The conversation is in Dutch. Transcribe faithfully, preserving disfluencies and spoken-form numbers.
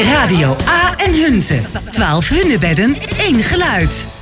Radio A en Hunze. twaalf hunebedden, één geluid.